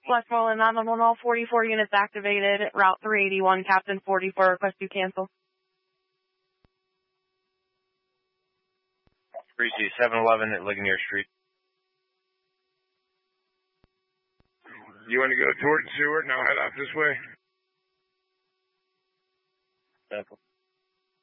Westmoreland 911, 44 units activated. Route 381, Captain 44, request you cancel. 711 at Ligonier Street. You want to go towards Seward and I'll head out this way? Cancel.